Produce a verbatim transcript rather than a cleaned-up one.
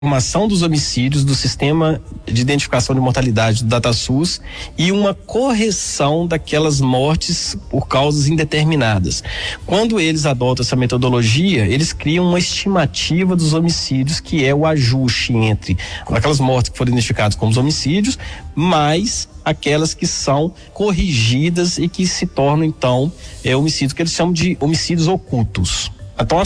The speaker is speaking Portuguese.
informação dos homicídios do sistema de identificação de mortalidade do DataSUS e uma correção daquelas mortes por causas indeterminadas. Quando eles adotam essa metodologia, eles criam uma estimativa dos homicídios, que é o ajuste entre aquelas mortes que foram identificadas como os homicídios, mais aquelas que são corrigidas e que se tornam então é, homicídios que eles chamam de homicídios ocultos. Então,